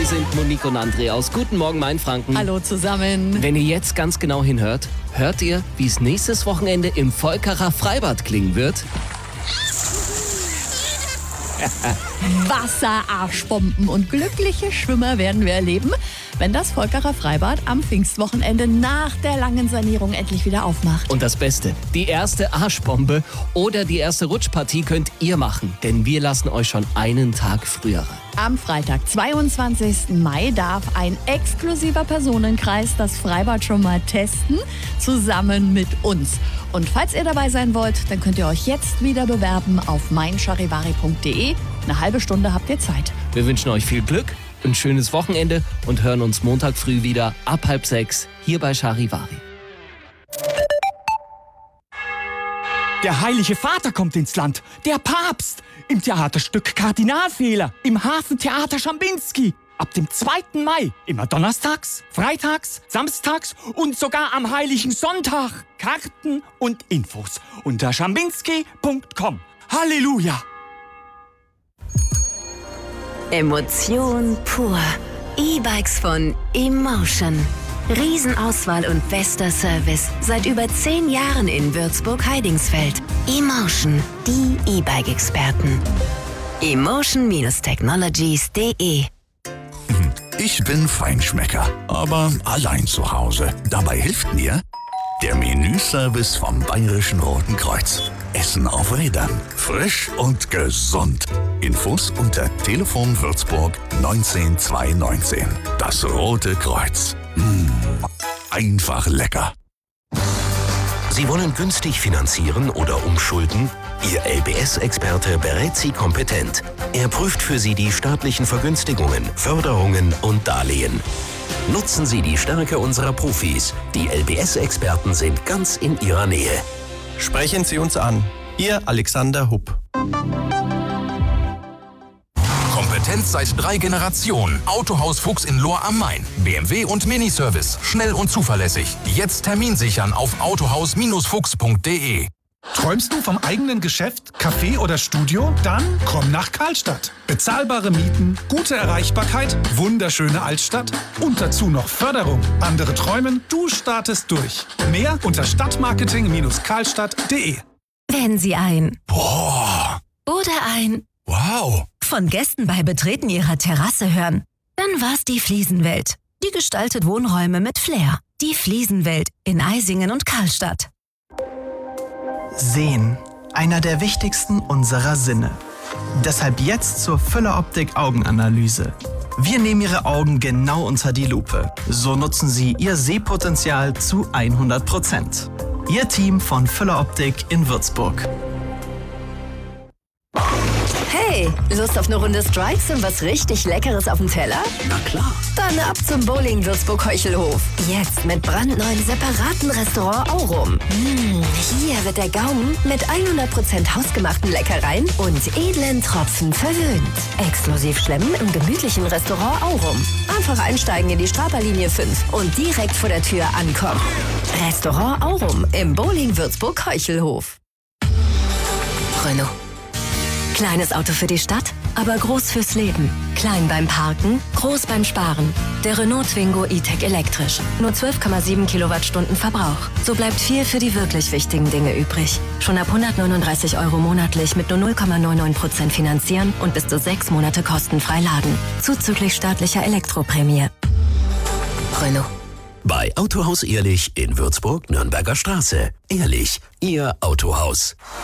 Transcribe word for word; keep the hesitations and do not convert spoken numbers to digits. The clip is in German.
Wir sind Monique und André aus Guten Morgen Mainfranken. Hallo zusammen. Wenn ihr jetzt ganz genau hinhört, hört ihr, wie es nächstes Wochenende im Volkerer Freibad klingen wird? Wasserarschbomben und glückliche Schwimmer werden wir erleben, wenn das Volkerer Freibad am Pfingstwochenende nach der langen Sanierung endlich wieder aufmacht. Und das Beste, die erste Arschbombe oder die erste Rutschpartie könnt ihr machen, denn wir lassen euch schon einen Tag früher rein. Am Freitag, zweiundzwanzigsten Mai, darf ein exklusiver Personenkreis das Freibad schon mal testen, zusammen mit uns. Und falls ihr dabei sein wollt, dann könnt ihr euch jetzt wieder bewerben auf mein charivari punkt de. Eine halbe Stunde habt ihr Zeit. Wir wünschen euch viel Glück, ein schönes Wochenende und hören uns Montag früh wieder ab halb sechs hier bei Charivari. Der Heilige Vater kommt ins Land, der Papst, im Theaterstück Kardinalfehler, im Hafentheater Schambinski. Ab dem zweiten Mai, immer donnerstags, freitags, samstags und sogar am Heiligen Sonntag. Karten und Infos unter schambinski punkt com. Halleluja! Emotion pur. E-Bikes von Emotion. Riesenauswahl und bester Service. Seit über zehn Jahren in Würzburg-Heidingsfeld. Emotion, die E-Bike-Experten. emotion technologies punkt de. Ich bin Feinschmecker, aber allein zu Hause. Dabei hilft mir der Menüservice vom Bayerischen Roten Kreuz. Essen auf Rädern. Frisch und gesund. Infos unter Telefon Würzburg neunzehn zweihundertneunzehn. Das Rote Kreuz. Mmh, einfach lecker. Sie wollen günstig finanzieren oder umschulden? Ihr L B S-Experte berät Sie kompetent. Er prüft für Sie die staatlichen Vergünstigungen, Förderungen und Darlehen. Nutzen Sie die Stärke unserer Profis. Die L B S-Experten sind ganz in Ihrer Nähe. Sprechen Sie uns an. Ihr Alexander Hupp. Kompetenz seit drei Generationen. Autohaus Fuchs in Lohr am Main. B M W und Miniservice. Schnell und zuverlässig. Jetzt Termin sichern auf autohaus fuchs punkt de. Träumst du vom eigenen Geschäft, Café oder Studio? Dann komm nach Karlstadt. Bezahlbare Mieten, gute Erreichbarkeit, wunderschöne Altstadt und dazu noch Förderung. Andere träumen, du startest durch. Mehr unter stadtmarketing karlstadt punkt de. Wenn Sie ein Boah. oder ein Wow. von Gästen bei Betreten ihrer Terrasse hören, dann war's die Fliesenwelt. Die gestaltet Wohnräume mit Flair. Die Fliesenwelt in Eisingen und Karlstadt. Sehen, einer der wichtigsten unserer Sinne. Deshalb jetzt zur Füller Optik Augenanalyse. Wir nehmen Ihre Augen genau unter die Lupe. So nutzen Sie Ihr Sehpotenzial zu hundert Prozent. Ihr Team von Füller Optik in Würzburg. Hey, Lust auf eine Runde Strikes und was richtig Leckeres auf dem Teller? Na klar. Dann ab zum Bowling Würzburg-Heuchelhof. Jetzt mit brandneuen separaten Restaurant Aurum. Mmh, hier wird der Gaumen mit hundert Prozent hausgemachten Leckereien und edlen Tropfen verwöhnt. Exklusiv schlemmen im gemütlichen Restaurant Aurum. Einfach einsteigen in die Straperlinie fünf und direkt vor der Tür ankommen. Restaurant Aurum im Bowling Würzburg-Heuchelhof. Renault. Kleines Auto für die Stadt, aber groß fürs Leben. Klein beim Parken, groß beim Sparen. Der Renault Twingo E-Tech elektrisch. Nur zwölf Komma sieben Kilowattstunden Verbrauch. So bleibt viel für die wirklich wichtigen Dinge übrig. Schon ab hundertneununddreißig Euro monatlich mit nur null Komma neunundneunzig Prozent finanzieren und bis zu sechs Monate kostenfrei laden. Zuzüglich staatlicher Elektroprämie. Renault. Bei Autohaus Ehrlich in Würzburg, Nürnberger Straße. Ehrlich, Ihr Autohaus.